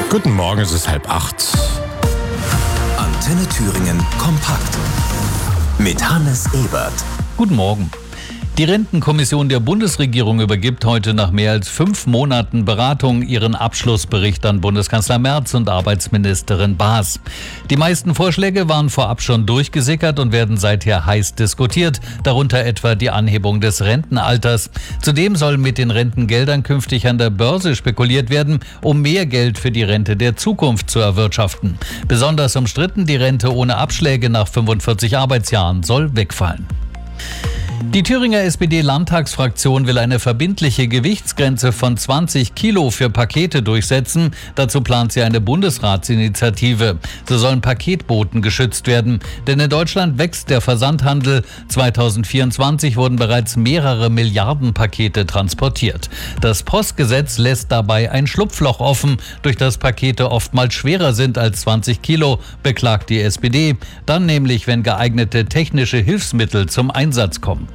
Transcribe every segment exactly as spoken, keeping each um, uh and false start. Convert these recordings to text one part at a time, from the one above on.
Guten Morgen, es ist halb acht. Antenne Thüringen kompakt mit Hannes Ebert. Guten Morgen. Die Rentenkommission der Bundesregierung übergibt heute nach mehr als fünf Monaten Beratung ihren Abschlussbericht an Bundeskanzler Merz und Arbeitsministerin Baas. Die meisten Vorschläge waren vorab schon durchgesickert und werden seither heiß diskutiert, darunter etwa die Anhebung des Rentenalters. Zudem soll mit den Rentengeldern künftig an der Börse spekuliert werden, um mehr Geld für die Rente der Zukunft zu erwirtschaften. Besonders umstritten, die Rente ohne Abschläge nach fünfundvierzig Arbeitsjahren soll wegfallen. Die Thüringer S P D-Landtagsfraktion will eine verbindliche Gewichtsgrenze von zwanzig Kilo für Pakete durchsetzen. Dazu plant sie eine Bundesratsinitiative. So sollen Paketboten geschützt werden. Denn in Deutschland wächst der Versandhandel. zweitausendvierundzwanzig wurden bereits mehrere Milliarden Pakete transportiert. Das Postgesetz lässt dabei ein Schlupfloch offen, durch das Pakete oftmals schwerer sind als zwanzig Kilo, beklagt die S P D. Dann nämlich, wenn geeignete technische Hilfsmittel zum Einsatz kommen.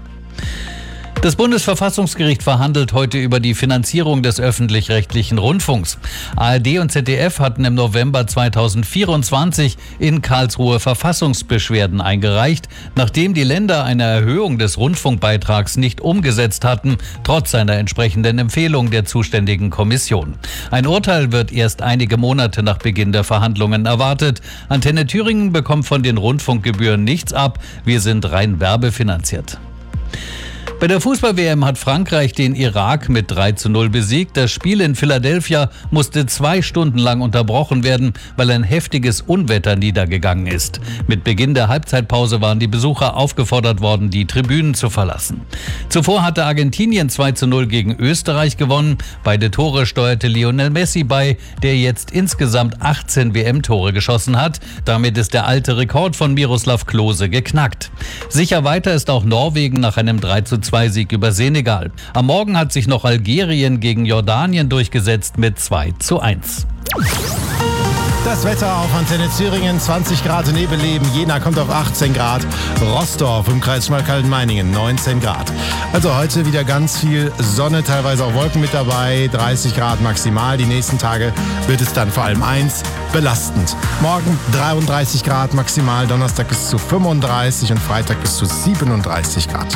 Das Bundesverfassungsgericht verhandelt heute über die Finanzierung des öffentlich-rechtlichen Rundfunks. A R D und Z D F hatten im November zweitausendvierundzwanzig in Karlsruhe Verfassungsbeschwerden eingereicht, nachdem die Länder eine Erhöhung des Rundfunkbeitrags nicht umgesetzt hatten, trotz einer entsprechenden Empfehlung der zuständigen Kommission. Ein Urteil wird erst einige Monate nach Beginn der Verhandlungen erwartet. Antenne Thüringen bekommt von den Rundfunkgebühren nichts ab. Wir sind rein werbefinanziert. Bei der Fußball-W M hat Frankreich den Irak mit drei zu null besiegt. Das Spiel in Philadelphia musste zwei Stunden lang unterbrochen werden, weil ein heftiges Unwetter niedergegangen ist. Mit Beginn der Halbzeitpause waren die Besucher aufgefordert worden, die Tribünen zu verlassen. Zuvor hatte Argentinien zwei zu null gegen Österreich gewonnen. Beide Tore steuerte Lionel Messi bei, der jetzt insgesamt achtzehn W M-Tore geschossen hat. Damit ist der alte Rekord von Miroslav Klose geknackt. Sicher weiter ist auch Norwegen nach einem drei zu zwei Sieg über Senegal. Am Morgen hat sich noch Algerien gegen Jordanien durchgesetzt mit zwei zu eins. Das Wetter auf Antenne Thüringen, zwanzig Grad Nebelleben, Jena kommt auf achtzehn Grad, Roßdorf im Kreis Schmalkalden-Meiningen neunzehn Grad. Also heute wieder ganz viel Sonne, teilweise auch Wolken mit dabei, dreißig Grad maximal. Die nächsten Tage wird es dann vor allem eins, belastend. Morgen dreiunddreißig Grad maximal, Donnerstag bis zu fünfunddreißig und Freitag bis zu siebenunddreißig Grad.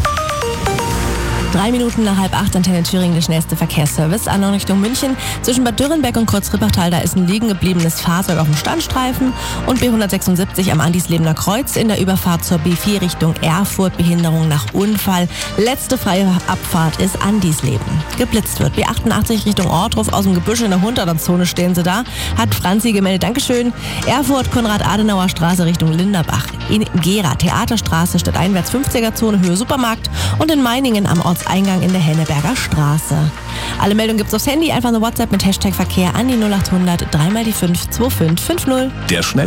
Drei Minuten nach halb acht, Antenne Thüringen, der schnellste Verkehrsservice. Anordnung Richtung München. Zwischen Bad Dürrenberg und Kreuz-Rippertal, da ist ein liegen gebliebenes Fahrzeug auf dem Standstreifen. Und B hundertsechsundsiebzig am Andislebener Kreuz in der Überfahrt zur B vier Richtung Erfurt. Behinderung nach Unfall. Letzte freie Abfahrt ist Andisleben. Geblitzt wird. B achtundachtzig Richtung Ortruf. Aus dem Gebüsch in der Hunderter-Zone stehen sie da. Hat Franzi gemeldet. Dankeschön. Erfurt, Konrad-Adenauer-Straße Richtung Linderbach. In Gera, Theaterstraße, stadteinwärts fünfziger-Zone, Höhe Supermarkt. Und in Meiningen am Ortseingang in der Henneberger Straße. Alle Meldungen gibt's aufs Handy. Einfach eine WhatsApp mit Hashtag Verkehr an die null acht hundert drei mal die fünf zwei fünf fünf null. Der Schnell